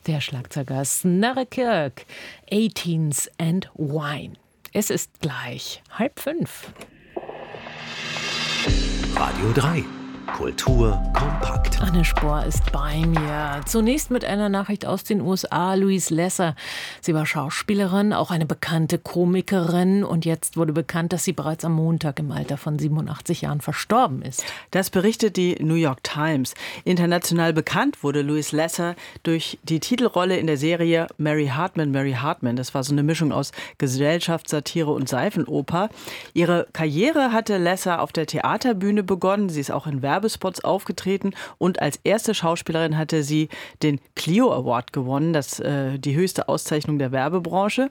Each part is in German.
Der Schlagzeuger Snorre Kirk, 18s and Wine. Es ist gleich 4:30. Radio 3. Kultur kompakt. Anne Spohr ist bei mir. Zunächst mit einer Nachricht aus den USA. Louise Lesser. Sie war Schauspielerin, auch eine bekannte Komikerin. Und jetzt wurde bekannt, dass sie bereits am Montag im Alter von 87 Jahren verstorben ist. Das berichtet die New York Times. International bekannt wurde Louise Lesser durch die Titelrolle in der Serie Mary Hartman, Mary Hartman. Das war so eine Mischung aus Gesellschaftssatire und Seifenoper. Ihre Karriere hatte Lesser auf der Theaterbühne begonnen. Sie ist auch in Werbespots aufgetreten und als erste Schauspielerin hatte sie den Clio Award gewonnen, das die höchste Auszeichnung der Werbebranche.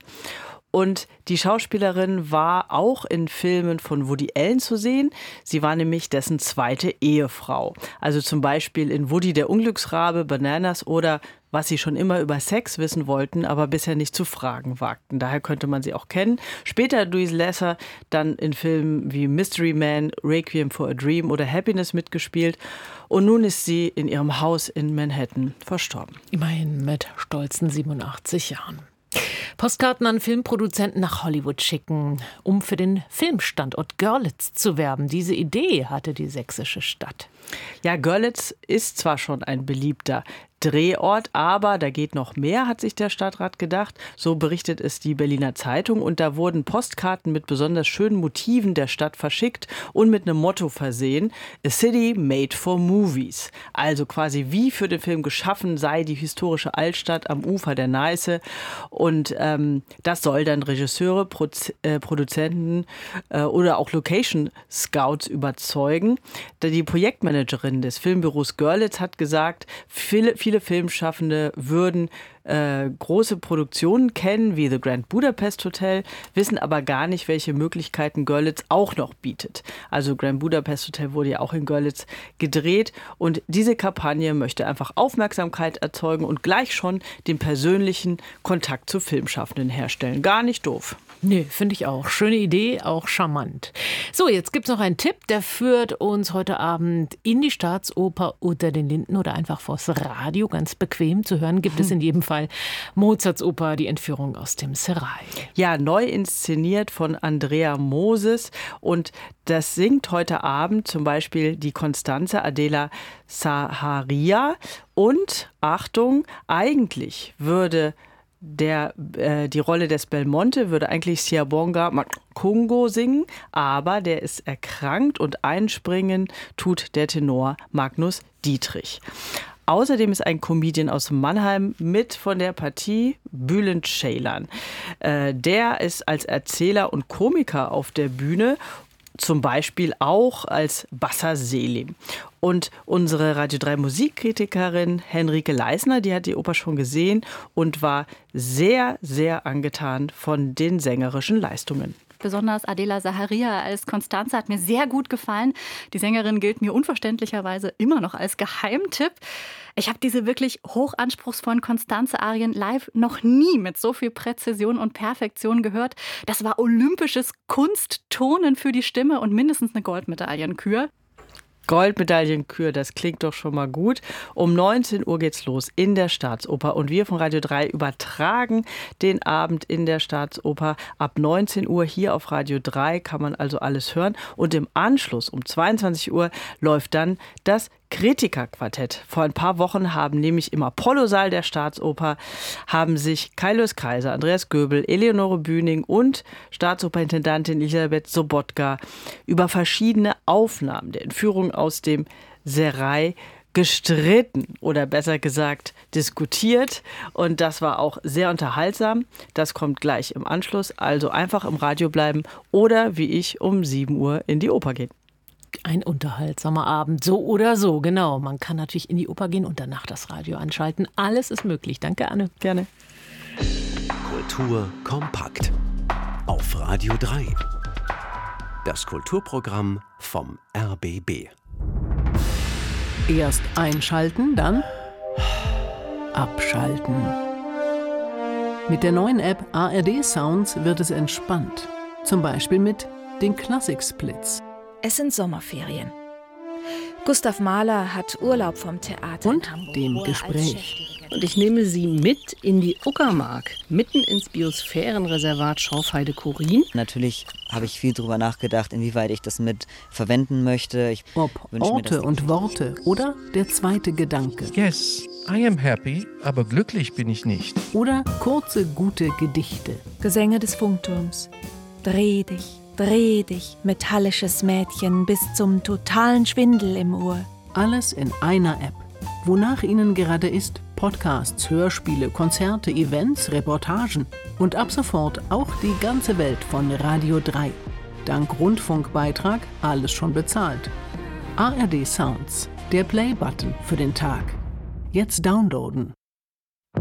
Und die Schauspielerin war auch in Filmen von Woody Allen zu sehen. Sie war nämlich dessen zweite Ehefrau. Also zum Beispiel in Woody der Unglücksrabe, Bananas oder was sie schon immer über Sex wissen wollten, aber bisher nicht zu fragen wagten. Daher könnte man sie auch kennen. Später hat Louise Lesser dann in Filmen wie Mystery Man, Requiem for a Dream oder Happiness mitgespielt. Und nun ist sie in ihrem Haus in Manhattan verstorben. Immerhin mit stolzen 87 Jahren. Postkarten an Filmproduzenten nach Hollywood schicken, um für den Filmstandort Görlitz zu werben. Diese Idee hatte die sächsische Stadt. Ja, Görlitz ist zwar schon ein beliebter Drehort, aber da geht noch mehr, hat sich der Stadtrat gedacht. So berichtet es die Berliner Zeitung. Und da wurden Postkarten mit besonders schönen Motiven der Stadt verschickt und mit einem Motto versehen: A City Made for Movies. Also quasi wie für den Film geschaffen sei die historische Altstadt am Ufer der Neiße. Und das soll dann Regisseure, Produzenten oder auch Location Scouts überzeugen. Die Projektmanagerin des Filmbüros Görlitz hat gesagt, viele Filmschaffende würden große Produktionen kennen, wie The Grand Budapest Hotel, wissen aber gar nicht, welche Möglichkeiten Görlitz auch noch bietet. Also Grand Budapest Hotel wurde ja auch in Görlitz gedreht und diese Kampagne möchte einfach Aufmerksamkeit erzeugen und gleich schon den persönlichen Kontakt zu Filmschaffenden herstellen. Gar nicht doof. Nee, finde ich auch. Schöne Idee, auch charmant. So, jetzt gibt es noch einen Tipp, der führt uns heute Abend in die Staatsoper Unter den Linden oder einfach vors Radio. Ganz bequem zu hören gibt es in jedem Fall Mozarts Oper Die Entführung aus dem Serail. Ja, neu inszeniert von Andrea Moses und das singt heute Abend zum Beispiel die Constanze Adela Zaharia und, Achtung, eigentlich würde die Rolle des Belmonte würde eigentlich Siyabonga Makungo singen, aber der ist erkrankt und einspringen tut der Tenor Magnus Dietrich. Außerdem ist ein Comedian aus Mannheim mit von der Partie, Bülent Ceylan. Der ist als Erzähler und Komiker auf der Bühne, zum Beispiel auch als Bassa Selim. Und unsere Radio 3 Musikkritikerin Henrike Leisner, die hat die Oper schon gesehen und war sehr, sehr angetan von den sängerischen Leistungen. Besonders Adela Zaharia als Constanze hat mir sehr gut gefallen. Die Sängerin gilt mir unverständlicherweise immer noch als Geheimtipp. Ich habe diese wirklich hochanspruchsvollen Constanze-Arien live noch nie mit so viel Präzision und Perfektion gehört. Das war olympisches Kunstturnen für die Stimme und mindestens eine Goldmedaillenkür. Goldmedaillenkür, das klingt doch schon mal gut. Um 19 Uhr geht's los in der Staatsoper und wir von Radio 3 übertragen den Abend in der Staatsoper. Ab 19 Uhr hier auf Radio 3 kann man also alles hören und im Anschluss um 22 Uhr läuft dann das Kritikerquartett. Vor ein paar Wochen haben nämlich im Apollo-Saal der Staatsoper haben sich Kaius Kaiser, Andreas Göbel, Eleonore Bühning und Staatsoper-Intendantin Elisabeth Sobotka über verschiedene Aufnahmen der Entführung aus dem Serail gestritten oder besser gesagt diskutiert. Und das war auch sehr unterhaltsam. Das kommt gleich im Anschluss. Also einfach im Radio bleiben oder wie ich um 7 Uhr in die Oper gehen. Ein unterhaltsamer Abend, so oder so, genau. Man kann natürlich in die Oper gehen und danach das Radio anschalten. Alles ist möglich. Danke, Anne. Gerne. Kultur kompakt. Auf Radio 3. Das Kulturprogramm vom RBB. Erst einschalten, dann abschalten. Mit der neuen App ARD Sounds wird es entspannt. Zum Beispiel mit den Klassik-Splits. Es sind Sommerferien. Gustav Mahler hat Urlaub vom Theater und in Hamburg, dem wo er als Gespräch. Chefdirigent und ich nehme Sie mit in die Uckermark, mitten ins Biosphärenreservat Schorfheide-Chorin. Natürlich habe ich viel darüber nachgedacht, inwieweit ich das mit verwenden möchte. Ob Orte und Worte oder der zweite Gedanke. Yes, I am happy, aber glücklich bin ich nicht. Oder kurze, gute Gedichte. Gesänge des Funkturms. Dreh dich, metallisches Mädchen, bis zum totalen Schwindel im Ohr. Alles in einer App. Wonach Ihnen gerade ist, Podcasts, Hörspiele, Konzerte, Events, Reportagen und ab sofort auch die ganze Welt von Radio 3. Dank Rundfunkbeitrag alles schon bezahlt. ARD Sounds, der Play-Button für den Tag. Jetzt downloaden.